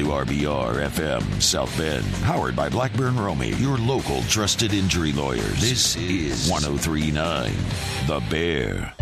WRBR FM South Bend. Powered by Blackburn Romey, your local trusted injury lawyers. This is 103.9 The Bear.